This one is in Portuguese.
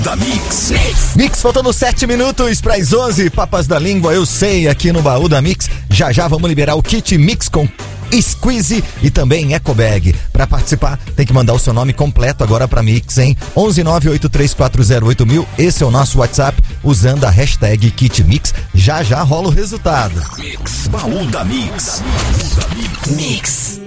Da Mix. Mix, faltando 7 minutos para as 11, papas da língua, eu sei, aqui no baú da Mix. Já vamos liberar o kit Mix com Squeeze e também Eco Bag. Para participar, tem que mandar o seu nome completo agora para Mix, hein? 11983408000, esse é o nosso WhatsApp, usando a hashtag kit Mix. Já rola o resultado. Mix, baú da Mix. Mix.